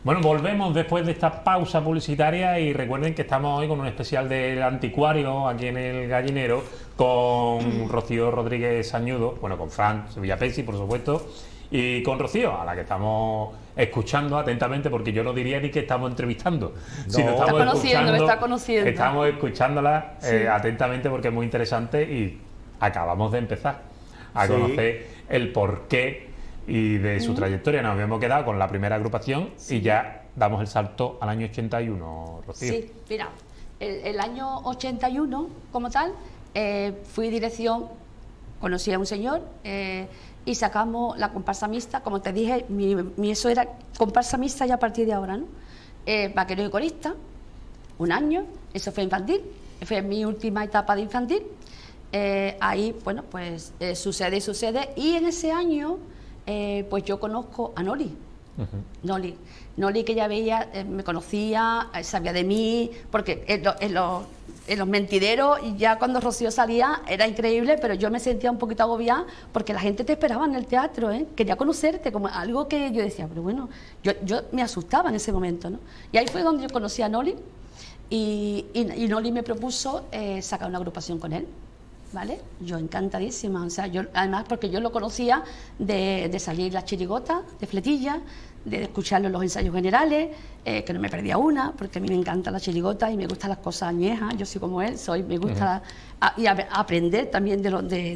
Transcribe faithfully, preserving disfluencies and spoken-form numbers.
Bueno, volvemos después de esta pausa publicitaria y recuerden que estamos hoy con un especial del anticuario aquí en el Gallinero con Rocío Rodríguez Sañudo, bueno, con Fran Sevillapesi, por supuesto, y con Rocío, a la que estamos escuchando atentamente, porque yo no diría ni que estamos entrevistando, no. sino estamos está conociendo, escuchando, me está conociendo. Estamos escuchándola Sí. eh, atentamente porque es muy interesante y acabamos de empezar a Sí. conocer el porqué y de su trayectoria. Nos habíamos quedado con la primera agrupación y ya damos el salto al año ochenta y uno, Rocío. Sí, mira, el, el año ochenta y uno, como tal, eh, fui dirección, conocí a un señor eh, y sacamos la comparsa mixta. Como te dije, mi, mi eso era comparsa mixta ya a partir de ahora, ¿no? Eh, vaquero y corista, un año, eso fue infantil, fue mi última etapa de infantil. Eh, ahí, bueno, pues eh, sucede y sucede, y en ese año, eh, pues yo conozco a Noli. Uh-huh. Noli, Noli que ya veía, eh, me conocía, eh, sabía de mí, porque en, lo, en, lo, en los mentideros, y ya cuando Rocío salía era increíble, pero yo me sentía un poquito agobiada porque la gente te esperaba en el teatro, ¿eh? Quería conocerte, como algo que yo decía, pero bueno, yo, yo me asustaba en ese momento, ¿no? Y ahí fue donde yo conocí a Noli, y, y, y Noli me propuso eh, sacar una agrupación con él. ¿Vale? Yo encantadísima, o sea, yo, además porque yo lo conocía de, de salir las chirigotas de Fletilla, de escucharlo en los ensayos generales, eh, que no me perdía una, porque a mí me encanta la chirigota y me gustan las cosas añejas, yo soy como él, soy, me gusta uh-huh. a, y a, a aprender también de, lo, de,